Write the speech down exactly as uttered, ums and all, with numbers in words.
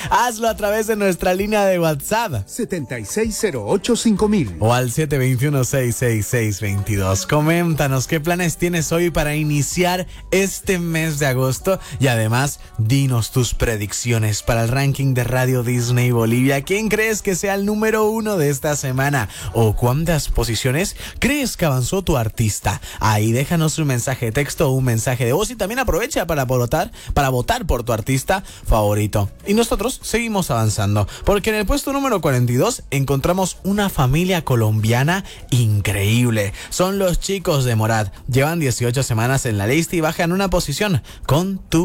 Hazlo a través de nuestra línea de WhatsApp. setenta y seis cero ocho cinco mil. O al siete dos uno, seis seis seis, dos dos. Coméntanos qué planes tienes hoy para iniciar este mes de agosto. Y además, dinos tus predicciones para el ranking de Radio Disney Bolivia. ¿Quién crees que sea el número uno de esta semana? ¿O cuántas posiciones crees que avanzó tu artista? Ahí déjanos un mensaje de texto o un mensaje de voz y también aprovecha para votar, para votar por tu artista favorito. Y nosotros seguimos avanzando, porque en el puesto número cuarenta y dos encontramos una familia colombiana increíble. Son los Chicos de Morat. Llevan dieciocho semanas en la lista y bajan una posición con Tu